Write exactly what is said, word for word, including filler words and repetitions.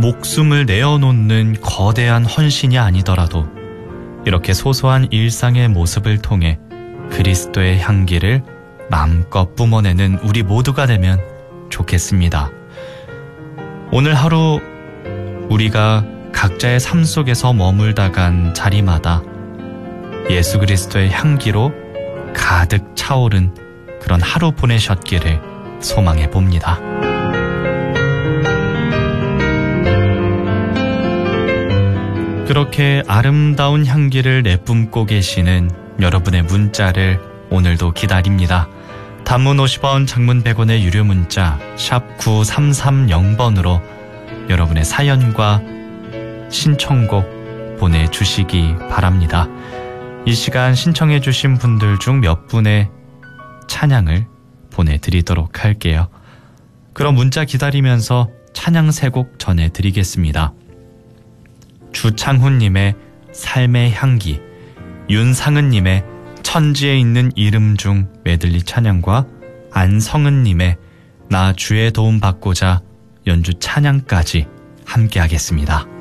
목숨을 내어놓는 거대한 헌신이 아니더라도 이렇게 소소한 일상의 모습을 통해 그리스도의 향기를 마음껏 뿜어내는 우리 모두가 되면 좋겠습니다. 오늘 하루 우리가 각자의 삶 속에서 머물다 간 자리마다 예수 그리스도의 향기로 가득 차오른 그런 하루 보내셨기를 소망해 봅니다. 그렇게 아름다운 향기를 내뿜고 계시는 여러분의 문자를 오늘도 기다립니다. 단문 오십 원, 장문 백 원의 유료 문자 샵 구삼삼공 번으로 여러분의 사연과 신청곡 보내주시기 바랍니다. 이 시간 신청해 주신 분들 중 몇 분의 찬양을 보내드리도록 할게요. 그럼 문자 기다리면서 찬양 세 곡 전해드리겠습니다. 주창훈님의 삶의 향기, 윤상은님의 천지에 있는 이름 중 메들리 찬양과 안성은님의 나 주의 도움 받고자 연주 찬양까지 함께 하겠습니다.